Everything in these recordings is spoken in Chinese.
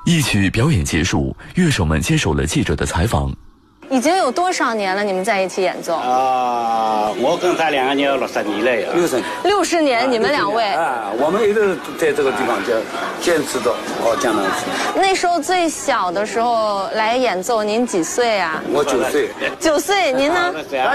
一曲表演结束，乐手们接受了记者的采访。 已经有多少年了？你们在一起演奏？ 我跟他2个人60年了呀。 60年，你们2位我们一直在这个地方坚持着江南丝。 那时候最小的时候来演奏，您几岁啊？ 我9岁。 9岁，您呢？ 他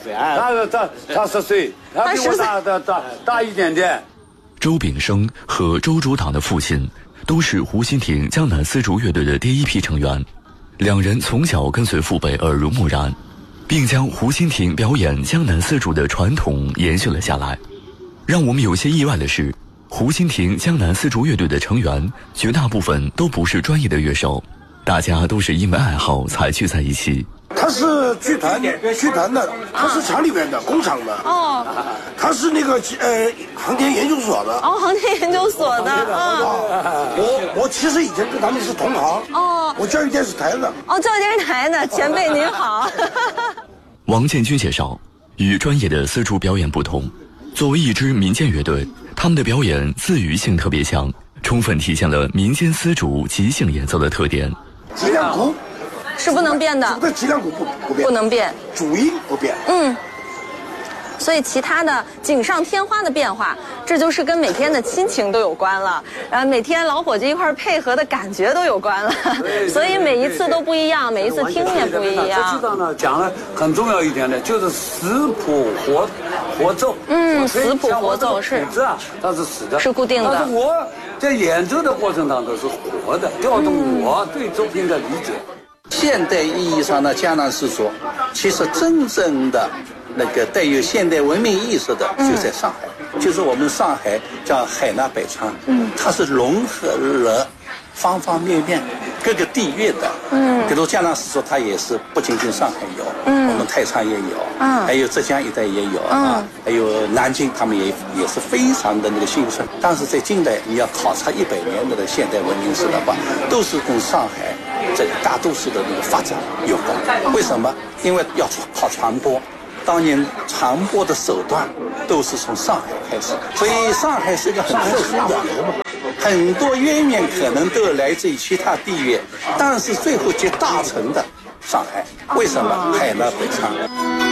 10岁，他比我大一点点。 周炳生和周竹堂的父亲都是胡心亭江南丝竹乐队的第一批成员。2人从小跟随父辈耳濡目染，并将胡心亭表演江南丝竹的传统延续了下来。让我们有些意外的是，胡心亭江南丝竹乐队的成员绝大部分都不是专业的乐手，大家都是因为爱好才聚在一起。 他是剧团的，他是厂里面的工厂的。哦，他是那个航天研究所的。 哦，航天研究所的。 我其实以前跟他们是同行。哦，我教育电视台的。 哦，教育电视台的前辈您好。 王建军介绍，与专业的丝竹表演不同，作为一支民间乐队，他们的表演自娱性特别强，充分体现了民间丝竹即兴演奏的特点。 脊梁骨是不能变的， 对，脊梁骨不变， 不能变， 主音不变。 所以其他的锦上添花的变化，这就是跟每天的亲情都有关了，每天老伙计一块配合的感觉都有关了。所以每一次都不一样，每一次听也不一样。 实际上呢，讲了很重要一点的，就是死谱活奏。 死谱活奏是谱子啊，它是死的， 是固定的。 但是我在演奏的过程当中是活的，调动我对作品的理解。 现代意义上的江南丝竹，其实真正的那个带有现代文明意识的就在上海，就是我们上海叫海纳百川，它是融合了方方面面各个地域的，比如江南丝竹，它也是不仅仅上海有，我们太仓也有，还有浙江一带也有还有南京，他们也是非常的那个兴盛。但是在近代，你要考察100年的现代文明史的话，都是跟上海这个大都市的那个发展有关。为什么？因为要靠传播。当年传播的手段都是从上海开始，所以上海是一个很特殊的，很多渊源可能都来自于其他地域，但是最后集大成的上海。为什么？海纳百川。